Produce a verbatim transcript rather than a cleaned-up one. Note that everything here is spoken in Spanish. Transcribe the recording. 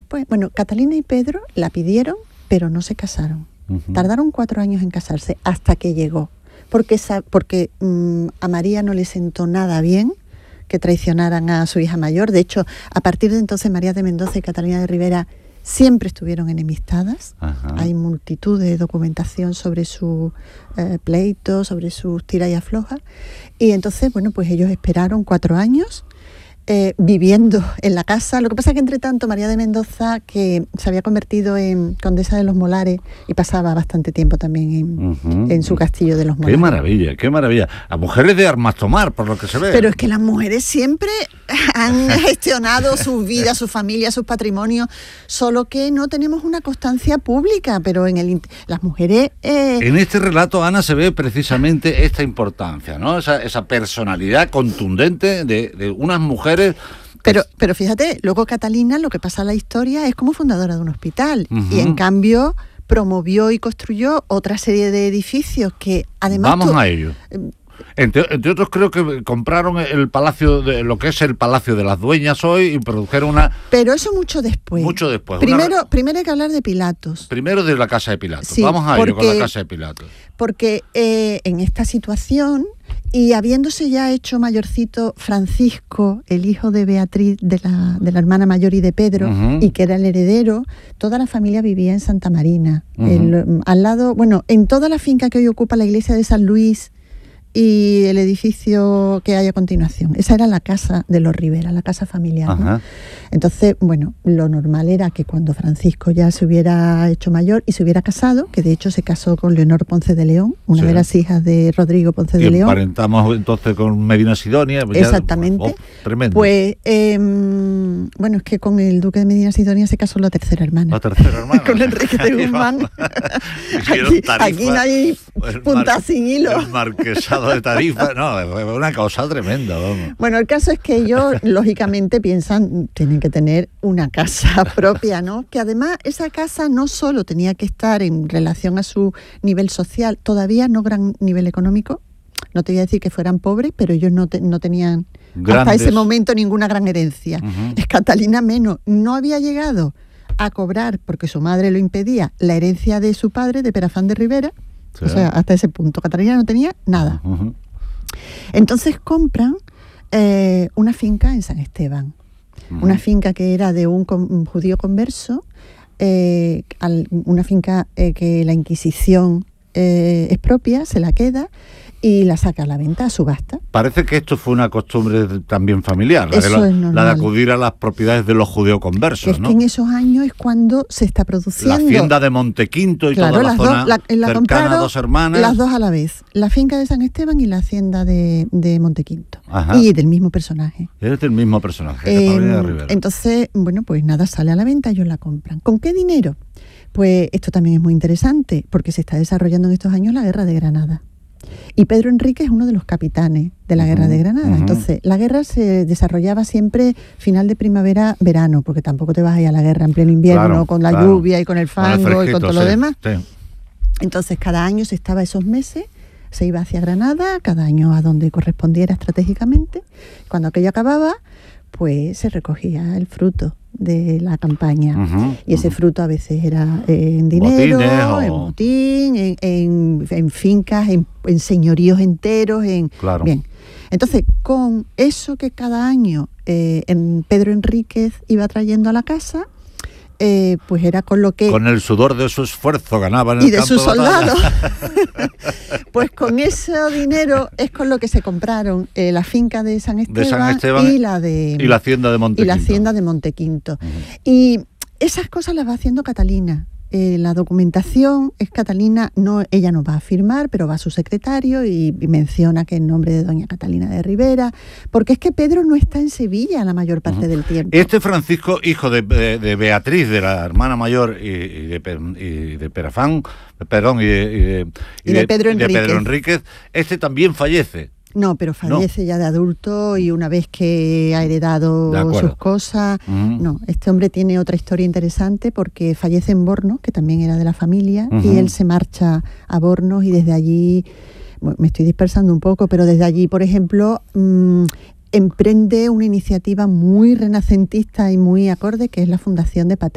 después, bueno, Catalina y Pedro la pidieron, pero no se casaron. Uh-huh. Tardaron cuatro años en casarse hasta que llegó. Porque, porque um, a María no le sentó nada bien que traicionaran a su hija mayor. De hecho, a partir de entonces María de Mendoza y Catalina de Rivera siempre estuvieron enemistadas. Ajá. Hay multitud de documentación sobre su eh, pleito, sobre sus tiras y aflojas. Y entonces, bueno, pues ellos esperaron cuatro años eh, viviendo en la casa. Lo que pasa es que, entre tanto, María de Mendoza, que se había convertido en condesa de los Molares y pasaba bastante tiempo también en, uh-huh. en su castillo de los Molares. ¡Qué maravilla, qué maravilla! A mujeres de armas tomar, por lo que se ve. Pero es que las mujeres siempre han gestionado sus vidas, sus familias, sus patrimonios, solo que no tenemos una constancia pública, pero en el las mujeres... Eh... En este relato, Ana, se ve precisamente esta importancia, ¿no? Esa, esa personalidad contundente de, de unas mujeres... Pero, pero fíjate, luego Catalina, lo que pasa en la historia, es como fundadora de un hospital, uh-huh. y en cambio promovió y construyó otra serie de edificios que además... Vamos tú, a ello. Eh, Entre, entre otros, creo que compraron el palacio, de lo que es el Palacio de las Dueñas hoy, y produjeron una... Pero eso mucho después. Mucho después. Primero, una... primero hay que hablar de Pilatos. Primero de la Casa de Pilatos. Sí, Vamos a porque, ello con la Casa de Pilatos. Porque eh, en esta situación, y habiéndose ya hecho mayorcito Francisco, el hijo de Beatriz, de la, de la hermana mayor y de Pedro, uh-huh. y que era el heredero, toda la familia vivía en Santa Marina. Uh-huh. El, al lado, bueno, en toda la finca que hoy ocupa la iglesia de San Luis y el edificio que hay a continuación. Esa era la casa de los Rivera, la casa familiar, ¿no? Entonces, bueno, lo normal era que cuando Francisco ya se hubiera hecho mayor y se hubiera casado, que de hecho se casó con Leonor Ponce de León, una sí. de las hijas de Rodrigo Ponce de y León. Emparentamos entonces con Medina Sidonia. Pues exactamente. Ya, oh, tremendo. Pues, eh, bueno, es que con el duque de Medina Sidonia se casó la tercera hermana. La tercera hermana. Con Enrique de Guzmán. aquí, aquí no hay punta mar- sin hilo. El marquesado de Tarifa, no, es una cosa tremenda, vamos. Bueno, el caso es que ellos, lógicamente, piensan, tienen que tener una casa propia, ¿no? Que además esa casa no solo tenía que estar en relación a su nivel social, todavía no gran nivel económico, no te voy a decir que fueran pobres, pero ellos no, te, no tenían Grandes. hasta ese momento ninguna gran herencia. Uh-huh. Es Catalina menos, no había llegado a cobrar, porque su madre lo impedía, la herencia de su padre, de Perafán de Rivera. Sí. O sea, hasta ese punto Catalina no tenía nada. Uh-huh. Entonces compran eh, una finca en San Esteban. Uh-huh. Una finca que era de un, un judío converso, eh, al, una finca eh, que la Inquisición eh, expropia, se la queda y la saca a la venta, a subasta. Parece que esto fue una costumbre también familiar, la, Eso de, la, es normal. la de acudir a las propiedades de los judeoconversos, es ¿no? que en esos años es cuando se está produciendo. La hacienda de Montequinto y claro, toda la las zona dos, la, la cercana a Dos Hermanas. Las dos a la vez, la finca de San Esteban y la hacienda de, de Montequinto. Ajá. Y del mismo personaje. Es del mismo personaje, eh, Catalina de Rivera. Entonces, bueno, pues nada, sale a la venta, ellos la compran. ¿Con qué dinero? Pues esto también es muy interesante, porque se está desarrollando en estos años la Guerra de Granada. Y Pedro Enrique es uno de los capitanes de la uh-huh, Guerra de Granada. Uh-huh. Entonces, la guerra se desarrollaba siempre final de primavera, verano, porque tampoco te vas a ir a la guerra en pleno invierno, claro, con la claro. lluvia y con el fango con el y con todo sí, lo demás. Sí. Entonces, cada año se estaba esos meses, se iba hacia Granada, cada año a donde correspondiera estratégicamente. Cuando aquello acababa, pues se recogía el fruto de la campaña. Uh-huh, y ese uh-huh. fruto a veces era eh, en dinero, o... en botín, en, en, en fincas, en, en señoríos enteros. En... Claro. Bien. Entonces, con eso que cada año eh, en Pedro Enríquez iba trayendo a la casa, eh, pues era con lo que... Con el sudor de su esfuerzo ganaban en y el de campo sus de soldados. Pues con ese dinero es con lo que se compraron eh, la finca de San Esteban, de San Esteban y la de y la hacienda de Montequinto. Y la hacienda de Montequinto. Uh-huh. Y esas cosas las va haciendo Catalina. Eh, la documentación es Catalina, no, ella no va a firmar, pero va a su secretario y, y menciona que en nombre de doña Catalina de Rivera, porque es que Pedro no está en Sevilla la mayor parte uh-huh. del tiempo. Este Francisco, hijo de, de, de Beatriz, de la hermana mayor, y, y, de, y de Perafán, perdón, y de, y de, y de, de, Pedro, de Pedro Enríquez, este también fallece. No, pero fallece no. ya de adulto y una vez que ha heredado sus cosas. Uh-huh. No, este hombre tiene otra historia interesante porque fallece en Bornos, que también era de la familia, uh-huh. y él se marcha a Bornos y desde allí, bueno, me estoy dispersando un poco, pero desde allí, por ejemplo, mmm, emprende una iniciativa muy renacentista y muy acorde, que es la fundación de Paterna.